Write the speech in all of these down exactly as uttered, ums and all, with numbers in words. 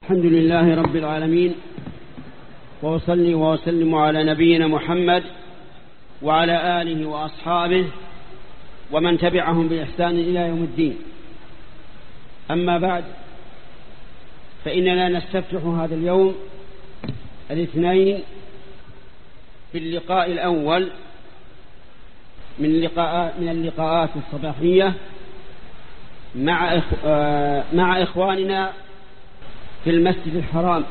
الحمد لله رب العالمين، وأصلي وأسلم على نبينا محمد وعلى آله وأصحابه ومن تبعهم بإحسان إلى يوم الدين. أما بعد، فإننا نستفتح هذا اليوم الاثنين في اللقاء الأول من اللقاء من اللقاءات الصباحية مع مع إخواننا في المسجد الحرام.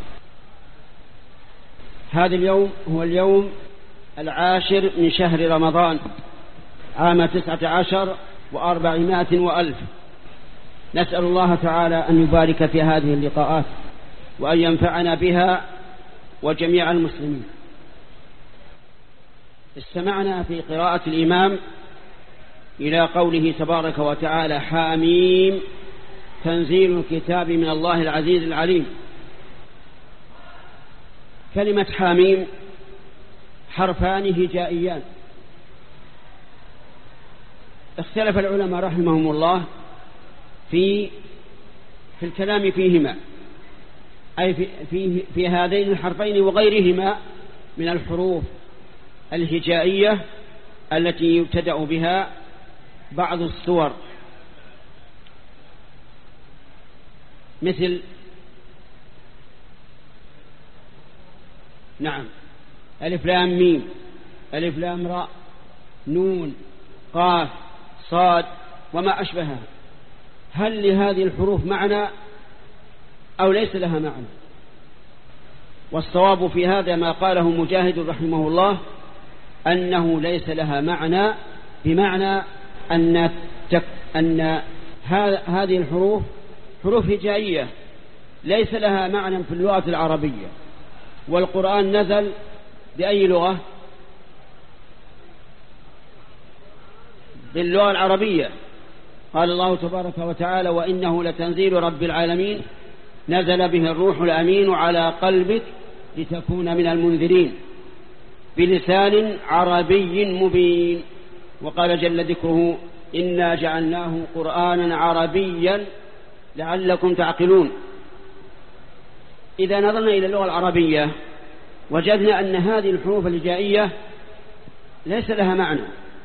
هذا اليوم هو اليوم العاشر من شهر رمضان عام تسعة عشر وأربعمائة وألف. نسأل الله تعالى أن يبارك في هذه اللقاءات وأن ينفعنا بها وجميع المسلمين. استمعنا في قراءة الإمام إلى قوله تبارك وتعالى: حاميم تنزيل الكتاب من الله العزيز العليم. كلمة حاميم حرفان هجائيان، اختلف العلماء رحمهم الله في في الكلام فيهما، أي في, في, في هذين الحرفين وغيرهما من الحروف الهجائية التي يبتدأ بها بعض السور، مثل نعم ألف لام ميم، ألف لام راء، نون، قاف، صاد وما أشبهها. هل لهذه الحروف معنى أو ليس لها معنى؟ والصواب في هذا ما قاله مجاهد رحمه الله، أنه ليس لها معنى، بمعنى أن, تك أن هذه الحروف حروف هجائية ليس لها معنى في اللغة العربية. والقرآن نزل بأي لغة؟ باللغة العربية. قال الله تبارك وتعالى: وإنه لتنزيل رب العالمين نزل به الروح الأمين على قلبك لتكون من المنذرين بلسان عربي مبين. وقال جل ذكره: إنا جعلناه قرآنا عربيا لعلكم تعقلون. إذا نظرنا إلى اللغة العربية وجدنا أن هذه الحروف الهجائية ليس لها معنى،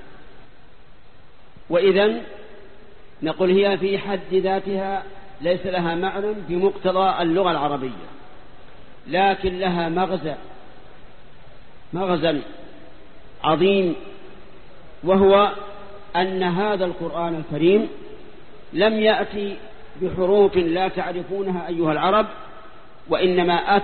وإذن نقول هي في حد ذاتها ليس لها معنى بمقتضى اللغة العربية، لكن لها مغزى مغزى عظيم، وهو أن هذا القرآن الكريم لم يأتي بحروف لا تعرفونها أيها العرب، وإنما أتى